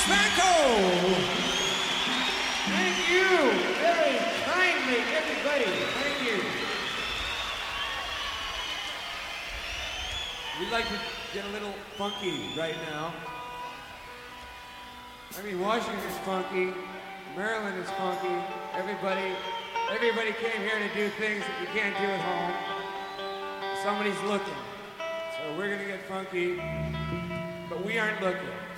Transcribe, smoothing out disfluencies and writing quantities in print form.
Chris Manco. Thank you very kindly, everybody. Thank you. We'd like to get a little funky right now. I mean, Washington is funky, Maryland is funky. Everybody came here to do things that you can't do at home. Somebody's looking. So we're gonna get funky, but we aren't looking.